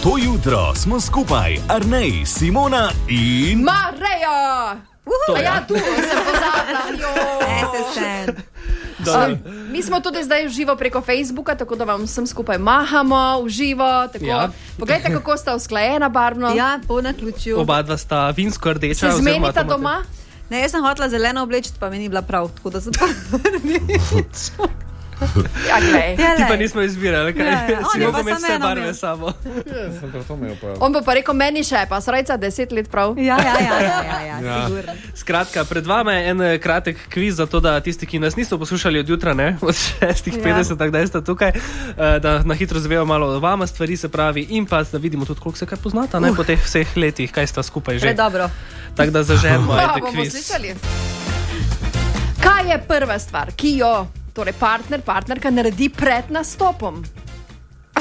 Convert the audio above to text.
To jutro smo skupaj, Arnej, Simona in... Mareja! Ja, tu sem pozabila. Mi smo tudi zdaj v živo preko Facebooka, tako da vam vsem skupaj mahamo v živo. Ja. Poglejte, kako sta usklajena barvno. Ja, po naključju. Oba dva sta vinsko rdeča. Se zmenita doma? Ne, jaz sem hotela zeleno oblečiti, pa mi ni bila prav, tako da sem pa Ja, glej. Ti pa nismo izbirali, kaj? Ja. Si mogel imeti vse barve samo. On bo pa rekel, meni še, pa srajca 10 let prav. Ja, sigurno. Skratka, pred vama je en kratek kviz za to, da tisti, ki nas niso poslušali od jutra, ne, od 6:50, da sta tukaj, da na hitro zvejo malo o vama stvari, se pravi, in pa da vidimo tudi, koliko se kaj poznata, ne, po teh vseh letih, kaj sta skupaj že. Predobro. Tako da zaženemo, ajde Bomo kviz. slišali. Kaj je prva stvar, ki jo torej partnerka naredi pred nastopom?